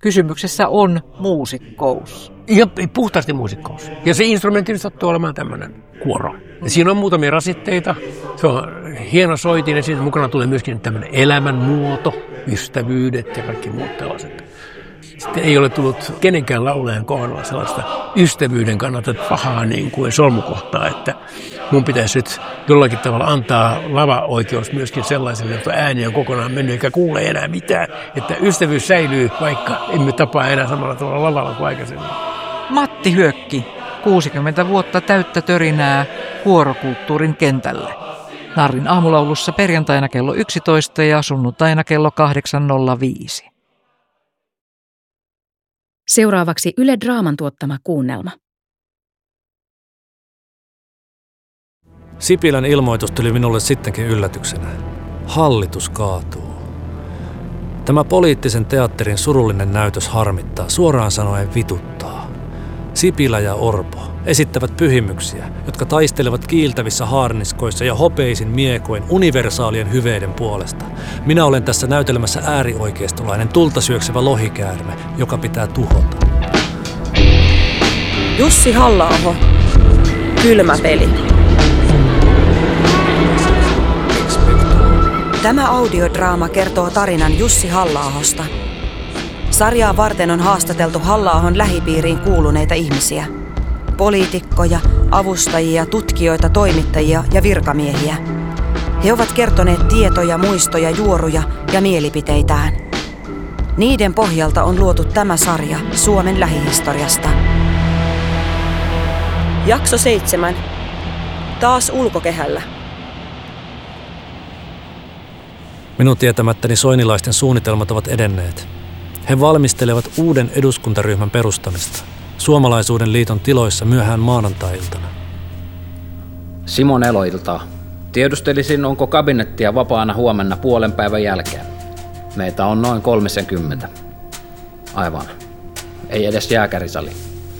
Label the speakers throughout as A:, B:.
A: Kysymyksessä on muusikkous.
B: Ja puhtaasti muusikkous. Ja se instrumentti sattuu olemaan tämmöinen kuoro. Ja siinä on muutamia rasitteita. Se on hieno soitin ja siitä mukana tulee myöskin tämmöinen elämänmuoto, ystävyydet ja kaikki muut tällaiset. Sitten ei ole tullut kenenkään laulajan kohdalla sellaista ystävyyden kannalta pahaa niin kuin solmukohtaa, että mun pitäisi nyt jollakin tavalla antaa lavaoikeus myöskin sellaiselle, että ääni on kokonaan mennyt eikä kuule enää mitään. Että ystävyys säilyy, vaikka emme tapaa enää samalla tavalla lavalla kuin aikaisemmin.
A: Matti Hyökki, 60 vuotta täyttä törinää kuorokulttuurin kentälle. Narrin aamulaulussa perjantaina kello 11 ja sunnuntaina kello 8.05.
C: Seuraavaksi Yle Draaman tuottama kuunnelma.
D: Sipilän ilmoitus tuli minulle sittenkin yllätyksenä. Hallitus kaatuu. Tämä poliittisen teatterin surullinen näytös harmittaa, suoraan sanoen vituttaa. Sipilä ja Orpo esittävät pyhimyksiä, jotka taistelevat kiiltävissä haarniskoissa ja hopeisin miekoin universaalien hyveiden puolesta. Minä olen tässä näytelmässä äärioikeistolainen tulta syöksevä lohikäärme, joka pitää tuhota.
E: Jussi Halla-aho. Kylmä peli. Tämä audiodraama kertoo tarinan Jussi Halla-ahosta. Sarjaa varten on haastateltu Halla-ahon lähipiiriin kuuluneita ihmisiä. Poliitikkoja, avustajia, tutkijoita, toimittajia ja virkamiehiä. He ovat kertoneet tietoja, muistoja, juoruja ja mielipiteitään. Niiden pohjalta on luotu tämä sarja Suomen lähihistoriasta. Jakso 7. Taas ulkokehällä.
D: Minun tietämättäni soinilaisten suunnitelmat ovat edenneet. He valmistelevat uuden eduskuntaryhmän perustamista Suomalaisuuden liiton tiloissa myöhään maanantai-iltana.
F: Simon Eloiltaa. Tiedustelisin, onko kabinettia vapaana huomenna puolen päivän jälkeen. Meitä on noin 30. Aivan. Ei edes jääkärisali.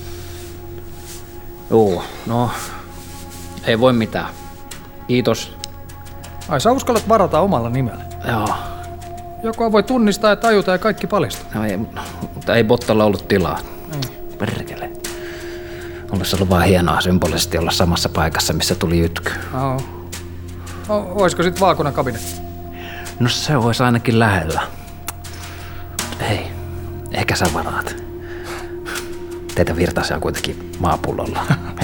F: No, ei voi mitään. Kiitos.
G: Ai sä uskallat varata omalla nimellä?
F: Joo.
G: Joku voi tunnistaa ja tajuta ja kaikki paljastaa.
F: No ei, mutta ei Bottalla ollut tilaa. Perkele. Olisi ollut vaan hienoa symbolisesti olla samassa paikassa, missä tuli jytky.
G: Olisiko sit vaakunan kabinetti?
F: No se olisi ainakin lähellä. Hei, ehkä sä varaat. Teitä Virtasia on kuitenkin maapullolla.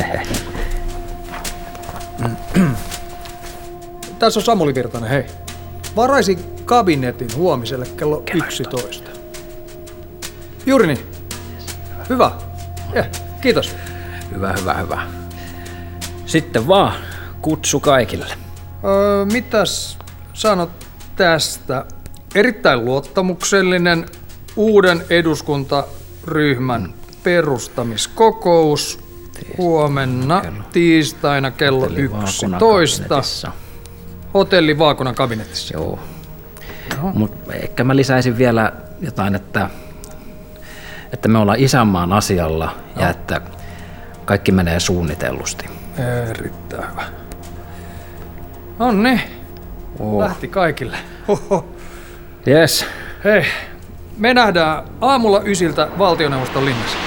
G: Tässä on Samuli Virtanen, hei. Varaisin kabinetin huomiselle kello 11. Juuri niin. Hyvä. Kiitos.
F: Hyvä. Sitten vaan kutsu kaikille.
G: Mitäs sanot tästä? Erittäin luottamuksellinen uuden eduskuntaryhmän perustamiskokous huomenna tiistaina kello 11. Hotelli Vaakunan kabinetissa.
F: Joo. Mutta ehkä mä lisäisin vielä jotain, että me ollaan isänmaan asialla ja että kaikki menee suunnitellusti.
G: Erittäin hyvä. Noniin. Lähti kaikille.
F: Yes.
G: Hei, me nähdään aamulla 9 valtioneuvoston linnassa.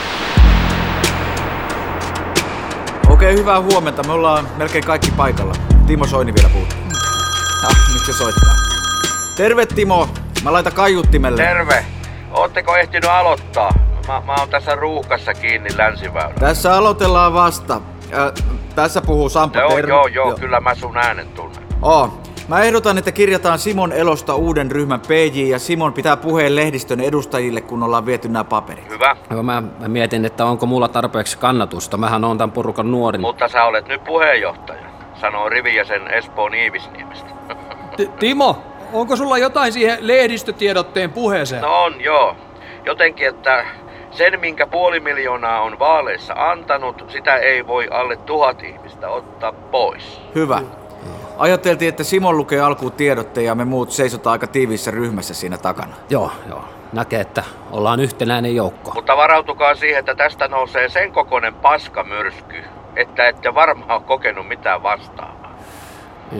H: Okei, hyvää huomenta. Me ollaan melkein kaikki paikalla. Timo Soini vielä puuttuu. Nyt se soittaa. Terve Timo. Mä laitan kaiuttimelle.
I: Terve. Ootteko ehtinyt aloittaa? Mä oon tässä ruuhkassa kiinni Länsiväylä.
H: Tässä aloitellaan vasta. Tässä puhuu Sampo Terve.
I: Joo, kyllä mä sun äänen tunnen.
H: Mä ehdotan, että kirjataan Simon Elosta uuden ryhmän PJ ja Simon pitää puheen lehdistön edustajille, kun ollaan viety nämä paperit.
I: Hyvä.
F: Joo, mä mietin, että onko mulla tarpeeksi kannatusta. Mähän on tämän porukan nuorin.
I: Mutta sä olet nyt puheenjohtaja, sanoo rivijäsen Espoon Iivisniemestä.
G: Timo, onko sulla jotain siihen lehdistötiedotteen puheeseen?
I: No on, joo. Jotenkin, että sen, minkä 500 000 on vaaleissa antanut, sitä ei voi alle 1000 ihmistä ottaa pois.
H: Hyvä. Ajateltiin, että Simon lukee alkuun tiedotteen ja me muut seisotaan aika tiiviissä ryhmässä siinä takana.
F: Joo. Näkee, että ollaan yhtenäinen joukko.
I: Mutta varautukaa siihen, että tästä nousee sen kokoinen paskamyrsky, että ette varmaan ole kokenut mitään vastaavaa.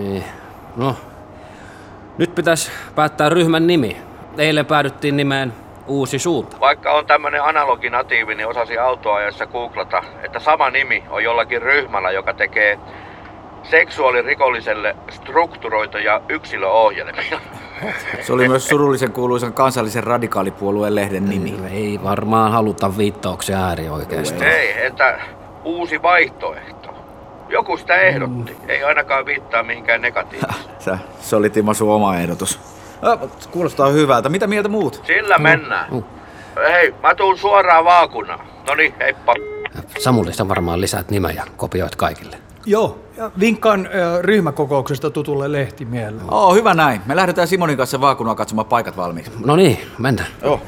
F: No, nyt pitäisi päättää ryhmän nimi. Eilen päädyttiin nimeen Uusi suunta.
I: Vaikka on tämmönen analoginatiivi, niin osasi autoajassa googlata, että sama nimi on jollakin ryhmällä, joka tekee seksuaalirikolliselle strukturoituja yksilöohjelmia.
H: Se oli myös surullisen kuuluisan Kansallisen radikaalipuolueen lehden nimi.
F: Ei varmaan haluta viittauksia äärioikeistaan.
I: Ei, että uusi vaihtoehto. Joku sitä ehdotti. Ei ainakaan viittaa mihinkään negatiiviseen.
H: Se oli Timo sun oma ehdotus. Kuulostaa hyvältä. Mitä mieltä muut?
I: Sillä mennään. Hei, mä tuun suoraan vaakunaan. Noniin, heippa.
F: Samuli, sä varmaan lisäät nimen ja kopioit kaikille.
G: Joo, ja vinkkaan ryhmäkokouksesta tutulle lehtimiehelle.
H: Hyvä näin. Me lähdetään Simonin kanssa vaakunaan katsomaan paikat valmiiksi.
F: No niin, mennään.
H: Joo.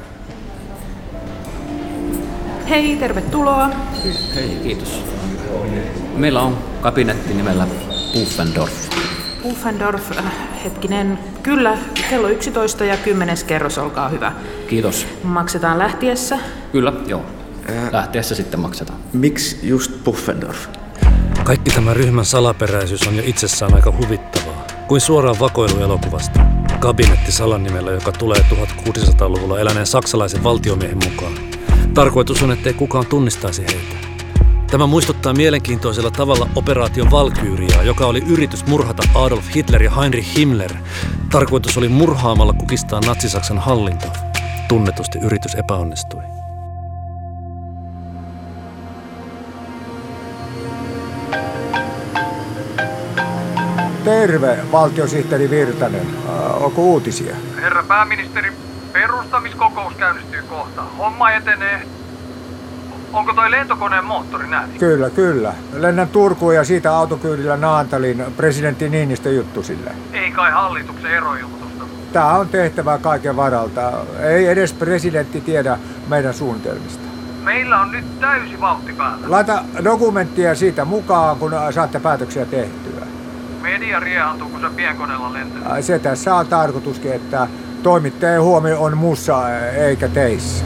J: Hei, tervetuloa.
F: Hei, kiitos. Meillä on kabinetti nimellä Pufendorf.
J: Pufendorf, hetkinen. Kyllä, kello 11 ja 10. kerros, olkaa hyvä.
F: Kiitos.
J: Maksetaan lähtiessä?
F: Kyllä, joo. Lähtiessä sitten maksetaan.
H: Miksi just Pufendorf?
D: Kaikki tämä ryhmän salaperäisyys on jo itsessään aika huvittavaa. Kuin suoraan vakoiluelokuvasta. Kabinetti salanimellä, joka tulee 1600-luvulla eläneen saksalaisen valtiomiehen mukaan. Tarkoitus on, ettei kukaan tunnistaisi heitä. Tämä muistuttaa mielenkiintoisella tavalla operaation Valkyriaa, joka oli yritys murhata Adolf Hitler ja Heinrich Himmler. Tarkoitus oli murhaamalla kukistaa natsi-Saksan hallinto. Tunnetusti yritys epäonnistui.
K: Terve, valtiosihteeri Virtanen. Onko uutisia?
L: Herra pääministeri, perustamiskokous käynnistyy kohta. Homma etenee. Onko toi lentokoneen moottori nähty?
K: Kyllä. Lennän Turkuun ja siitä autokyydillä Naantalin presidentti Niinistön juttusille.
L: Ei kai hallituksen eroilmoitusta.
K: Tää on tehtävä kaiken varalta. Ei edes presidentti tiedä meidän suunnitelmista.
L: Meillä on nyt täysi vauhti päällä.
K: Laita dokumenttia siitä mukaan, kun saatte päätöksiä tehtyä.
L: Media riehantuu, kun se pienkoneella lentää.
K: Se tässä on tarkoituskin, että toimittajien huomio on mussa eikä teissä.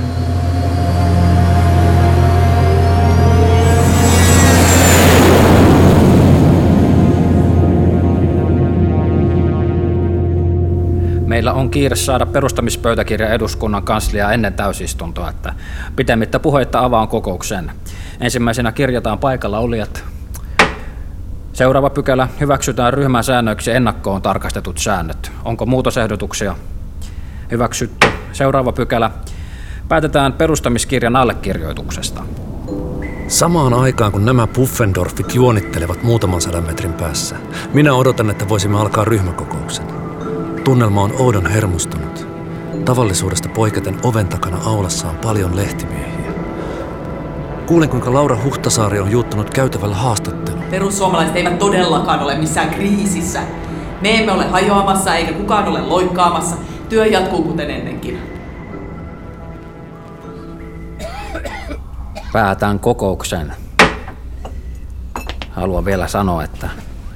F: Meillä on kiire saada perustamispöytäkirja eduskunnan kansliaan ennen täysistuntoa, että pitemmittä puheitta avaan kokouksen. Ensimmäisenä kirjataan paikalla olijat. Seuraava pykälä. Hyväksytään ryhmän säännöiksi ennakkoon tarkastetut säännöt. Onko muutosehdotuksia? Hyväksytty. Seuraava pykälä. Päätetään perustamiskirjan allekirjoituksesta.
D: Samaan aikaan, kun nämä Pufendorfit juonittelevat muutaman 100 metrin päässä, minä odotan, että voisimme alkaa ryhmäkokouksen. Tunnelma on oudon hermostunut. Tavallisuudesta poiketen oven takana aulassa on paljon lehtimiehiä. Kuulen, kuinka Laura Huhtasaari on juuttunut käytävällä haastattelun.
M: Perussuomalaiset eivät todellakaan ole missään kriisissä. Me emme ole hajoamassa eikä kukaan ole loikkaamassa. Työ jatkuu kuten ennenkin.
F: Päätän kokouksen. Haluan vielä sanoa, että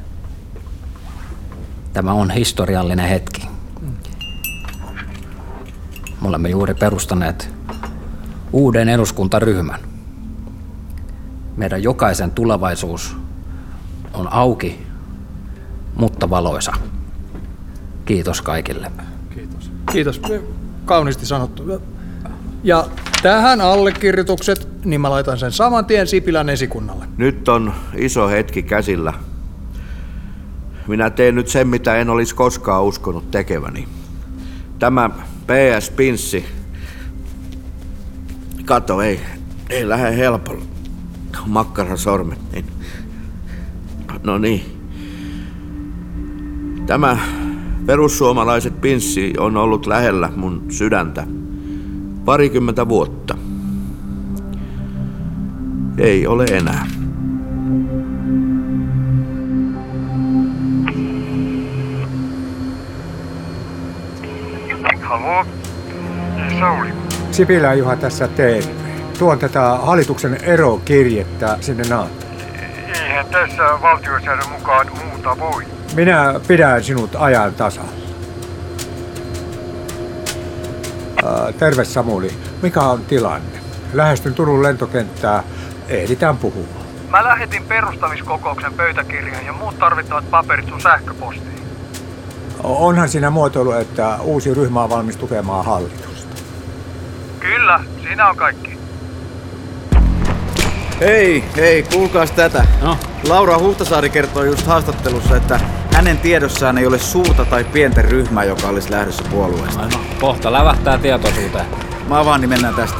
F: tämä on historiallinen hetki. Me olemme juuri perustaneet uuden eduskuntaryhmän. Meidän jokaisen tulevaisuus on auki, mutta valoisa. Kiitos kaikille.
G: Kiitos. Kauniisti sanottu. Ja tähän allekirjoitukset, niin mä laitan sen saman tien Sipilän esikunnalle.
I: Nyt on iso hetki käsillä. Minä teen nyt sen, mitä en olisi koskaan uskonut tekeväni. Tämä PS-pinssi. Kato, ei lähde helpolla. Makkarasormet. Niin. No niin. Tämä perussuomalaiset pinssi on ollut lähellä mun sydäntä 20 vuotta. Ei ole enää.
L: Halo? Sauli.
K: Sipilä Juha tässä terve. Tuon tätä hallituksen erokirjettä sinne Naantaliin.
L: Eihän tässä valtiosäädön mukaan muuta voi.
K: Minä pidän sinut ajan tasalla. Terve Samuli. Mikä on tilanne? Lähestyn Turun lentokenttää. Ehditään puhua.
L: Mä lähetin perustamiskokouksen pöytäkirjan ja muut tarvittavat paperit sun sähköpostiin.
K: Onhan siinä muotoilu, että uusi ryhmä on valmis tukemaan hallitusta.
L: Kyllä, siinä on kaikki.
H: Hei, kuulkaas tätä. No. Laura Huhtasaari kertoi just haastattelussa, että hänen tiedossaan ei ole suurta tai pientä ryhmää, joka olisi lähdössä puolueesta.
F: No, kohta lävähtää tietoisuuteen.
H: Mä avaan, niin mennään tästä.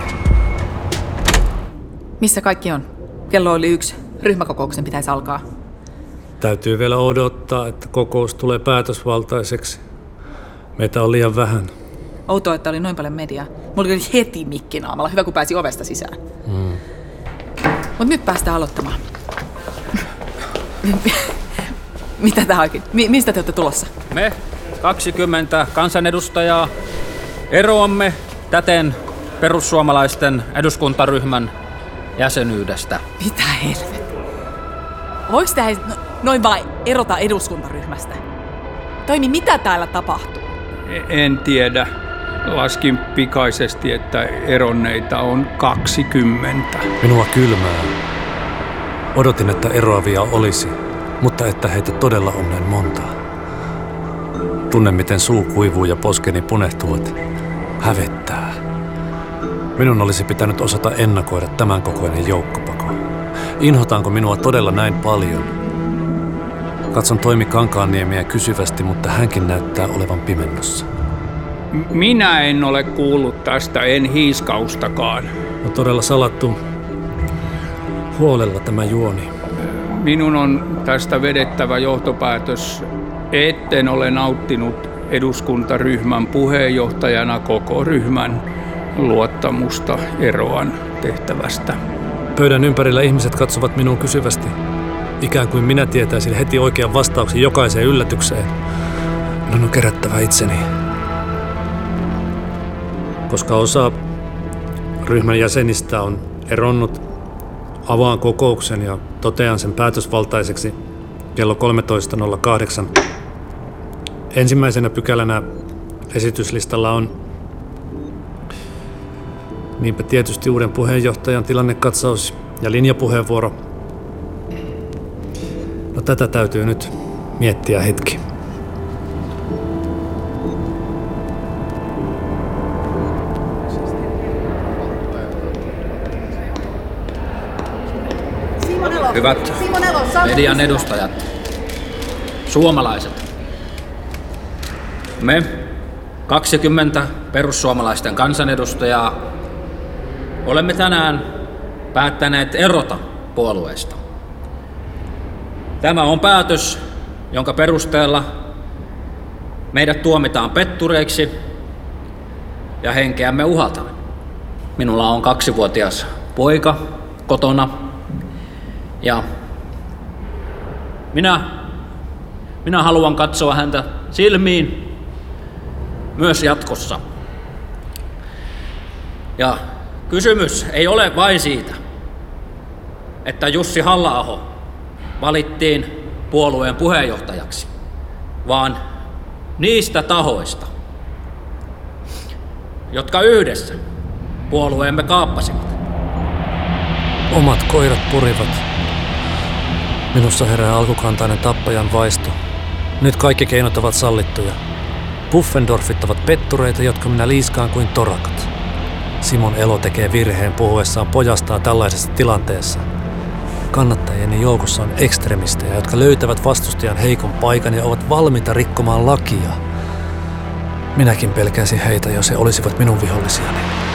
M: Missä kaikki on? Kello oli 1. Ryhmäkokouksen pitäisi alkaa.
D: Täytyy vielä odottaa, että kokous tulee päätösvaltaiseksi. Meitä on liian vähän.
M: Outoa, että oli noin paljon mediaa. Mulla oli heti mikki naamalla. Hyvä, kun pääsi ovesta sisään. Mut nyt päästään aloittamaan. Mitä tää oikein? Mistä te olette tulossa?
F: Me 20 kansanedustajaa eroamme täten perussuomalaisten eduskuntaryhmän jäsenyydestä.
M: Mitä helvettiä? Voiko tää noin vaan erota eduskuntaryhmästä? Toimi, mitä täällä tapahtuu?
N: En tiedä. Laskin pikaisesti, että eronneita on 20.
D: Minua kylmää. Odotin, että eroavia olisi, mutta että heitä todella on näin monta. Tunnen, miten suu kuivuu ja poskeni punehtuvat. Hävettää. Minun olisi pitänyt osata ennakoida tämän kokoinen joukkopako. Inhotaanko minua todella näin paljon? Katson Toimi Kankaanniemiä kysyvästi, mutta hänkin näyttää olevan pimennossa.
N: Minä en ole kuullut tästä, en hiiskaustakaan.
D: On todella salattu huolella tämä juoni.
N: Minun on tästä vedettävä johtopäätös, etten ole nauttinut eduskuntaryhmän puheenjohtajana koko ryhmän luottamusta eroan tehtävästä.
D: Pöydän ympärillä ihmiset katsovat minuun kysyvästi. Ikään kuin minä tietäisin heti oikean vastauksen jokaiseen yllätykseen. Minun on kerättävä itseni. Koska osa ryhmän jäsenistä on eronnut, avaan kokouksen ja totean sen päätösvaltaiseksi kello 13.08. Ensimmäisenä pykälänä esityslistalla on niinpä tietysti uuden puheenjohtajan tilannekatsaus ja linjapuheenvuoro. No tätä täytyy nyt miettiä hetki.
F: Hyvät median edustajat, suomalaiset. Me 20 perussuomalaisten kansanedustajaa olemme tänään päättäneet erota puolueesta. Tämä on päätös, jonka perusteella meidät tuomitaan pettureiksi ja henkeämme uhataan. Minulla on 2-vuotias poika kotona ja minä haluan katsoa häntä silmiin myös jatkossa. Ja kysymys ei ole vain siitä, että Jussi Halla-aho valittiin puolueen puheenjohtajaksi, vaan niistä tahoista, jotka yhdessä puolueemme kaappasivat.
D: Omat koirat purivat. Minussa herää alkukantainen tappajan vaisto. Nyt kaikki keinot ovat sallittuja. Puffendorfit ovat pettureita, jotka minä liiskaan kuin torakat. Simon Elo tekee virheen puhuessaan pojastaan tällaisessa tilanteessa. Kannattajieni joukossa on ekstremistejä, jotka löytävät vastustajan heikon paikan ja ovat valmiita rikkomaan lakia. Minäkin pelkäisin heitä, jos he olisivat minun vihollisiani.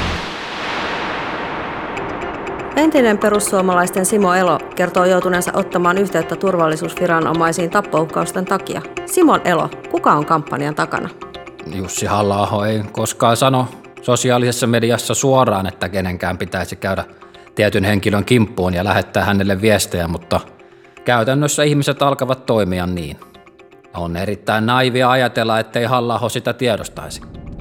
O: Entinen perussuomalaisten Simo Elo kertoo joutuneensa ottamaan yhteyttä turvallisuusviranomaisiin tappouhkausten takia. Simon Elo, kuka on kampanjan takana?
F: Jussi Halla-aho ei koskaan sano sosiaalisessa mediassa suoraan, että kenenkään pitäisi käydä tietyn henkilön kimppuun ja lähettää hänelle viestejä, mutta käytännössä ihmiset alkavat toimia niin. On erittäin naivia ajatella, ettei Halla-aho sitä tiedostaisi.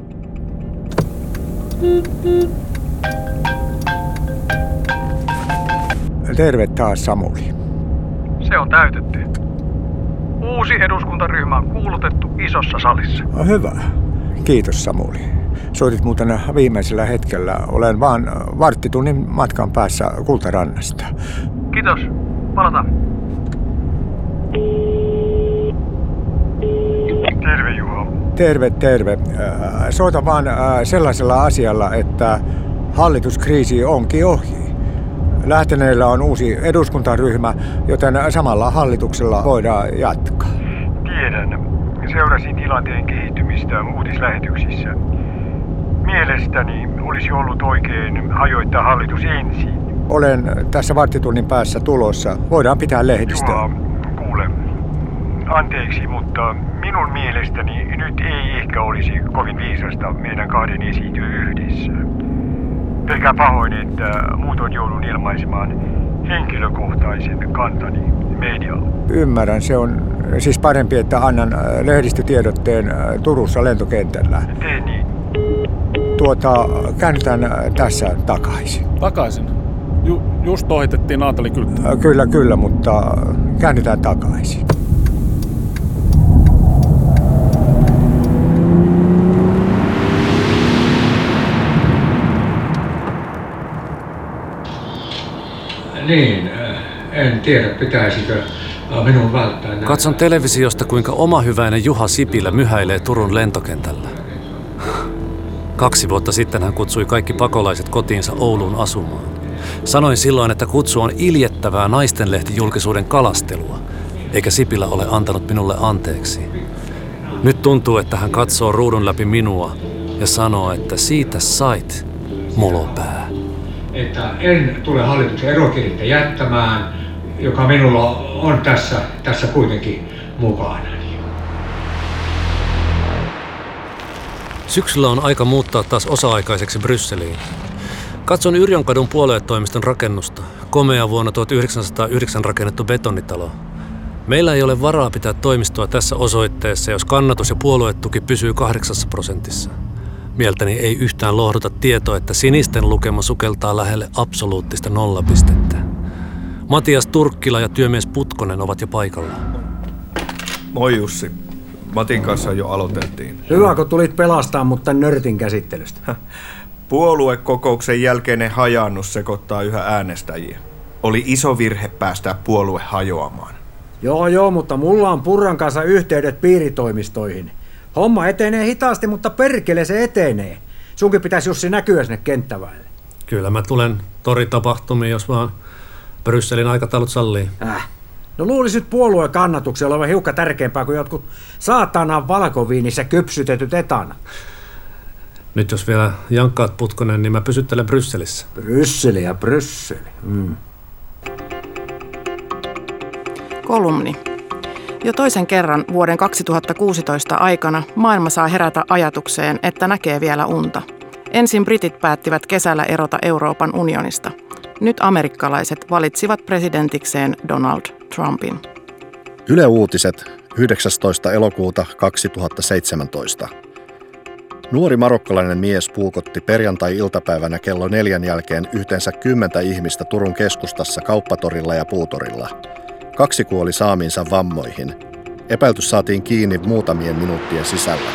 K: Terve taas, Samuli.
L: Se on täytetty. Uusi eduskuntaryhmä on kuulutettu isossa salissa.
K: Hyvä. Kiitos, Samuli. Soitit muuten viimeisellä hetkellä. Olen vaan varttitunnin matkan päässä Kultarannasta.
L: Kiitos. Palataan. Terve, Juho.
K: Terve. Soitan vaan sellaisella asialla, että hallituskriisi onkin ohi. Lähteneillä on uusi eduskuntaryhmä, joten samalla hallituksella voidaan jatkaa.
P: Tiedän. Seurasin tilanteen kehittymistä uutislähetyksissä. Mielestäni olisi ollut oikein hajoittaa hallitus ensin.
K: Olen tässä varttitunnin päässä tulossa. Voidaan pitää lehdistöä.
P: Kuule, anteeksi, mutta minun mielestäni nyt ei ehkä olisi kovin viisasta meidän kahden esiintyä yhdessä. Pelkään pahoin, että muutoin joudun ilmaisemaan henkilökohtaisen kantani medialla.
K: Ymmärrän, se on siis parempi, että annan lehdistötiedotteen Turussa lentokentällä.
P: Tee niin.
K: Käännytään tässä takaisin.
Q: Takaisin? Just ohitettiin Naantalikyltti.
K: Kyllä, mutta käännytään takaisin.
R: Niin, en tiedä, pitäisikö minun välttää näitä.
D: Katson televisiosta, kuinka omahyväinen Juha Sipilä myhäilee Turun lentokentällä. 2 vuotta sitten hän kutsui kaikki pakolaiset kotiinsa Ouluun asumaan. Sanoin silloin, että kutsu on iljettävää naistenlehtijulkisuuden kalastelua, eikä Sipilä ole antanut minulle anteeksi. Nyt tuntuu, että hän katsoo ruudun läpi minua ja sanoo, että siitä sait, molopää.
R: Että en tule hallituksen erokirjettä jättämään, joka minulla on tässä kuitenkin mukana.
D: Syksyllä on aika muuttaa taas osa-aikaiseksi Brysseliin. Katson Yrjönkadun puoluetoimiston rakennusta, komea vuonna 1909 rakennettu betonitalo. Meillä ei ole varaa pitää toimistoa tässä osoitteessa, jos kannatus ja puoluetuki pysyy 8%. Mieltäni ei yhtään lohduta tieto, että sinisten lukema sukeltaa lähelle absoluuttista nollapistettä. Matias Turkkila ja työmies Putkonen ovat jo paikalla.
S: Moi Jussi. Matin kanssa jo aloiteltiin.
T: Hyvä, kun tulit pelastaa mut tän nörtin käsittelystä.
S: Puoluekokouksen jälkeinen hajaannus sekoittaa yhä äänestäjiä. Oli iso virhe päästää puolue hajoamaan.
T: Joo, mutta mulla on Purran kanssa yhteydet piiritoimistoihin. Homma etenee hitaasti, mutta perkele se etenee. Sunkin pitäisi Jussi näkyä sinne kenttäväelle.
D: Kyllä mä tulen toritapahtumiin, jos vaan Brysselin aikataulut sallii.
T: No luulisi nyt puolueen kannatuksen olevan hiukka tärkeämpää kuin jotkut saatanan valkoviinissä kypsytetyt etanat.
D: Nyt jos vielä jankkaat Putkonen, niin mä pysyttelen Brysselissä.
T: Brysseli.
J: Kolumni. Jo toisen kerran vuoden 2016 aikana maailma saa herätä ajatukseen, että näkee vielä unta. Ensin britit päättivät kesällä erota Euroopan unionista. Nyt amerikkalaiset valitsivat presidentikseen Donald Trumpin.
U: Yle Uutiset 19. elokuuta 2017. Nuori marokkalainen mies puukotti perjantai-iltapäivänä kello 4 jälkeen yhteensä 10 ihmistä Turun keskustassa Kauppatorilla ja Puutorilla. 2 kuoli saamiinsa vammoihin. Epäilty saatiin kiinni muutamien minuuttien sisällä.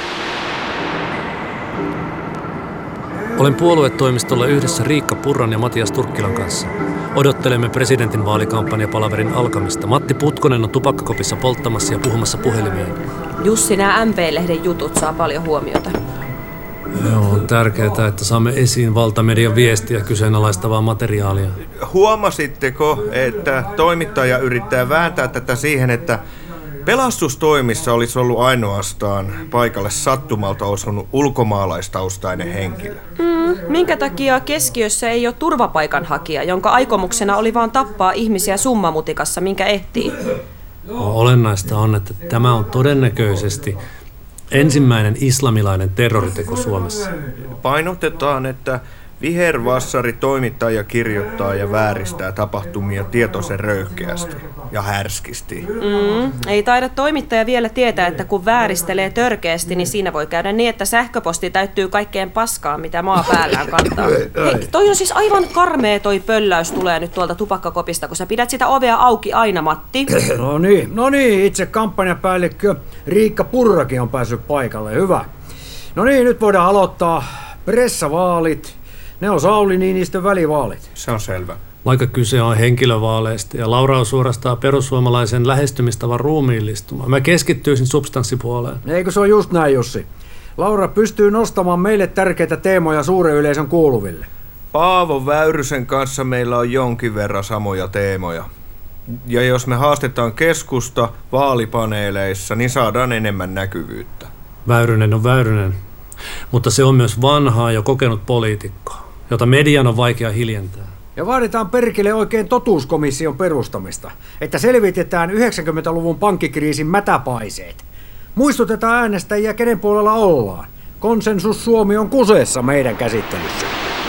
D: Olen puoluetoimistolla yhdessä Riikka Purran ja Matias Turkkilan kanssa. Odottelemme presidentin vaalikampanjapalaverin alkamista. Matti Putkonen on tupakkakopissa polttamassa ja puhumassa puhelimeen.
O: Jussi, nämä MP-lehden jutut saa paljon huomiota.
D: On tärkeää, että saamme esiin valtamedian viestiä kyseenalaistavaa materiaalia.
S: Huomasitteko, että toimittaja yrittää vääntää tätä siihen, että pelastustoimissa olisi ollut ainoastaan paikalle sattumalta osunut ulkomaalaistaustainen henkilö?
O: Minkä takia keskiössä ei ole turvapaikanhakija, jonka aikomuksena oli vaan tappaa ihmisiä summamutikassa, minkä ehtii?
D: Olennaista on, että tämä on todennäköisesti ensimmäinen islamilainen terroriteko Suomessa.
S: Painotetaan, että vihervassari toimittaja kirjoittaa ja vääristää tapahtumia tietoisen röyhkeästi ja härskisti.
O: Ei taida toimittaja vielä tietää, että kun vääristelee törkeästi, niin siinä voi käydä niin, että sähköposti täyttyy kaikkeen paskaan, mitä maa päällään kantaa. Hei, toi on siis aivan karmea toi pölläys tulee nyt tuolta tupakkakopista, kun sä pidät sitä ovea auki aina, Matti.
T: No niin, itse kampanjapäällikkö Riikka Purrakin on päässyt paikalle, hyvä. No niin, nyt voidaan aloittaa pressavaalit. Ne on Sauli Niinistön välivaalit.
S: Se on selvä.
D: Vaikka kyse on henkilövaaleista ja Laura on suorastaan perussuomalaisen lähestymistavan ruumiillistuma, mä keskittyisin substanssipuoleen.
T: Eikö se ole just näin, Jussi? Laura pystyy nostamaan meille tärkeitä teemoja suuren yleisön kuuluville.
S: Paavo Väyrysen kanssa meillä on jonkin verran samoja teemoja. Ja jos me haastetaan keskusta vaalipaneeleissa, niin saadaan enemmän näkyvyyttä.
D: Väyrynen on Väyrynen, mutta se on myös vanhaa ja kokenut poliitikko, jota median on vaikea hiljentää.
T: Ja vaaditaan perkele oikein totuuskomission perustamista, että selvitetään 90-luvun pankkikriisin mätäpaiseet. Muistutetaan äänestäjiä, kenen puolella ollaan. Konsensus Suomi on kuseessa meidän käsittelyssä.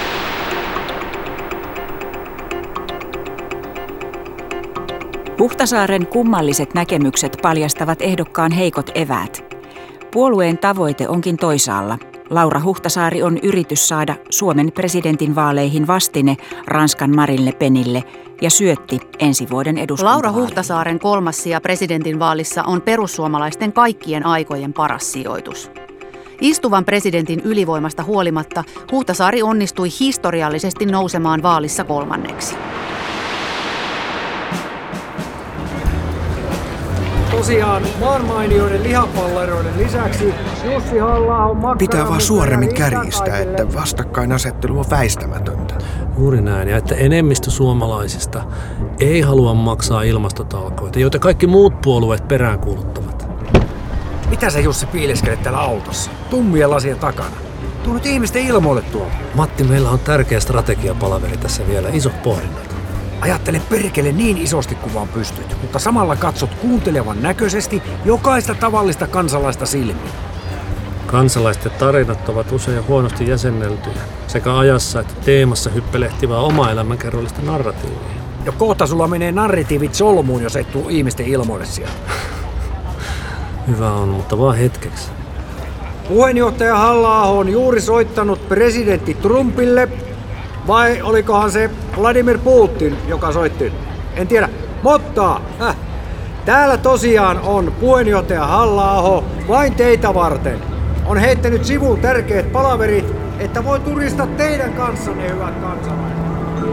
C: Huhtasaaren kummalliset näkemykset paljastavat ehdokkaan heikot eväät. Puolueen tavoite onkin toisaalla. Laura Huhtasaari on yritys saada Suomen presidentinvaaleihin vastine Ranskan Marine Le Penille ja syötti ensi vuoden eduskuntavaaleihin.
B: Laura Huhtasaaren kolmas sija presidentinvaalissa on perussuomalaisten kaikkien aikojen paras sijoitus. Istuvan presidentin ylivoimasta huolimatta Huhtasaari onnistui historiallisesti nousemaan vaalissa kolmanneksi.
T: Tosiaan maanmainioiden lihapalleroiden lisäksi Jussi Halla-aho on
S: pitää vaan suoremmin kärjistää, että vastakkainasettelu on väistämätöntä.
D: Juuri näin, ja että enemmistö suomalaisista ei halua maksaa ilmastotalkoita, joita kaikki muut puolueet peräänkuuluttavat.
T: Mitä sä Jussi piileskelet täällä autossa? Tummien lasien takana. Tuu nyt ihmisten ilmoille tuolta.
D: Matti, meillä on tärkeä strategiapalaveri tässä vielä, isot pohdinnat.
T: Ajattele perkele niin isosti kuin vaan pystyt, mutta samalla katsot kuuntelevan näköisesti jokaista tavallista kansalaista silmiin.
D: Kansalaisten tarinat ovat usein huonosti jäsenneltyjä, sekä ajassa että teemassa hyppelehtivää oma elämänkerrollista narratiivia.
T: Jo kohta sulla menee narratiivit solmuun, jos et tuu ihmisten ilmoille sieltä.
D: Hyvä on, mutta vaan hetkeksi.
T: Puheenjohtaja Halla-aho on juuri soittanut presidentti Trumpille. Vai olikohan se Vladimir Putin, joka soitti? En tiedä. Mutta täällä tosiaan on puheenjohtaja Halla-aho vain teitä varten. On heittänyt sivuun tärkeät palaverit, että voi turistaa teidän kanssanne, hyvät kansalaiset.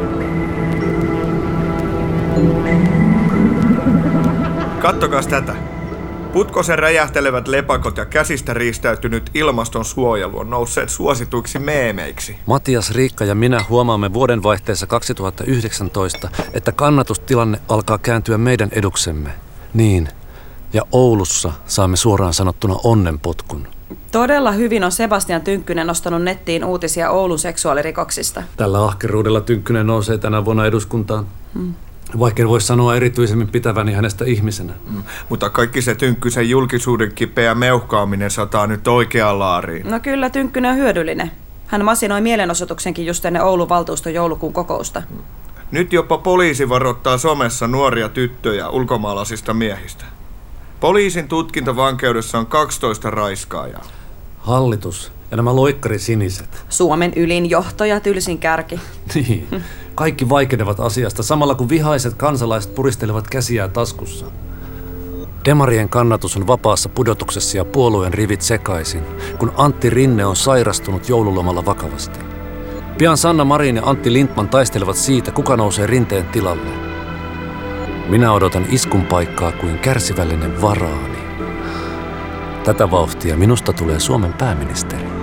S: Kattokaas tätä. Putkosen räjähtelevät lepakot ja käsistä riistäytynyt ilmastonsuojelu on nousseet suosituiksi meemeiksi.
D: Matias, Riikka ja minä huomaamme vuodenvaihteessa 2019, että kannatustilanne alkaa kääntyä meidän eduksemme. Niin, ja Oulussa saamme suoraan sanottuna onnenpotkun.
O: Todella hyvin on Sebastian Tynkkynen nostanut nettiin uutisia Oulun seksuaalirikoksista.
D: Tällä ahkeruudella Tynkkynen nousee tänä vuonna eduskuntaan. Vaikka en voi sanoa erityisemmin pitäväni hänestä ihmisenä.
S: Mutta kaikki se Tynkkysen julkisuuden kipeä meuhkaaminen sataa nyt oikeaan laariin.
O: No kyllä, Tynkkynen on hyödyllinen. Hän masinoi mielenosoituksenkin just ennen Oulun valtuuston joulukuun kokousta.
S: Nyt jopa poliisi varoittaa somessa nuoria tyttöjä ulkomaalaisista miehistä. Poliisin tutkintavankeudessa on 12 raiskaajaa.
D: Hallitus ja nämä loikkarisiniset.
O: Suomen ylin johto ja tylsin kärki.
D: Niin. Kaikki vaikenevat asiasta samalla kun vihaiset kansalaiset puristelevat käsiään taskussa. Demarien kannatus on vapaassa pudotuksessa ja puolueen rivit sekaisin, kun Antti Rinne on sairastunut joululomalla vakavasti. Pian Sanna Marin ja Antti Lindtman taistelevat siitä, kuka nousee Rinteen tilalle. Minä odotan iskun paikkaa kuin kärsivällinen varaani. Tätä vauhtia minusta tulee Suomen pääministeri.